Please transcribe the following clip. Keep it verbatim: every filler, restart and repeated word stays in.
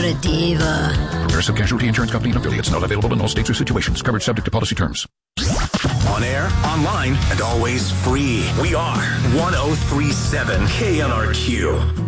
a diva. Progressive Casualty Insurance Company and affiliates. Not available in all states or situations. Coverage subject to policy terms. On air, online, and always free. We are one oh three point seven K N R Q.